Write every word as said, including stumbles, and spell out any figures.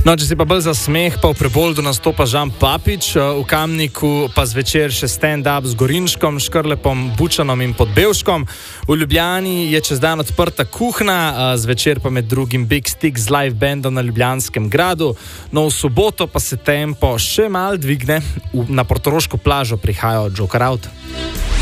No, če si pa bolj za smeh, pa v Preboldu nastopa Žan Papič, v Kamniku pa zvečer še stand-up z Gorinškom, Škrlepom, Bučanom in Podbevškom. V Ljubljani je čez dan odprta kuhna, zvečer pa med drugim Big Stick z live bandom na Ljubljanskem gradu. No, v soboto pa se tempo še mal dvigne, na portoroško plažo prihajajo Joker Out.